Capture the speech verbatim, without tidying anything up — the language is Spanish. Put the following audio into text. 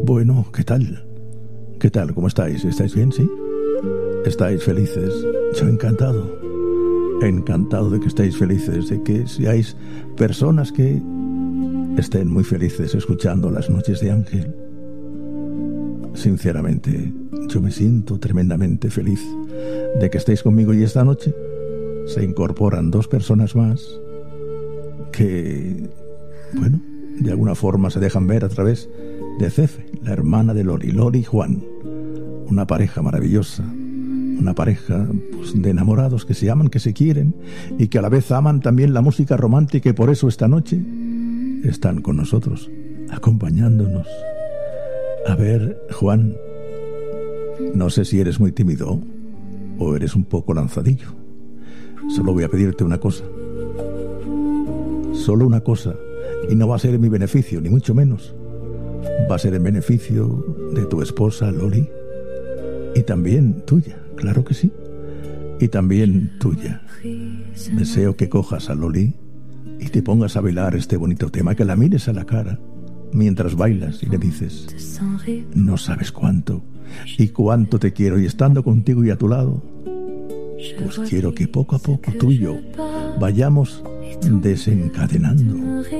Bueno, ¿qué tal? ¿Qué tal? ¿Cómo estáis? ¿Estáis bien, sí? ¿Estáis felices? Yo encantado. Encantado de que estéis felices, de que seáis personas que estén muy felices escuchando Las Noches de Ángel. Sinceramente, yo me siento tremendamente feliz de que estéis conmigo, y esta noche se incorporan dos personas más que, bueno, de alguna forma se dejan ver a través de Cefe, la hermana de Lori, Lori y Juan, una pareja maravillosa, una pareja pues, de enamorados que se aman, que se quieren y que a la vez aman también la música romántica, y por eso esta noche están con nosotros, acompañándonos. A ver, Juan, no sé si eres muy tímido o eres un poco lanzadillo. Solo voy a pedirte una cosa. Solo una cosa. Y no va a ser en mi beneficio, ni mucho menos. Va a ser en beneficio de tu esposa, Loli. Y también tuya, claro que sí. Y también tuya. Deseo que cojas a Loli y te pongas a bailar este bonito tema, que la mires a la cara mientras bailas y le dices: no sabes cuánto y cuánto te quiero, y estando contigo y a tu lado, pues quiero que poco a poco tú y yo vayamos desencadenando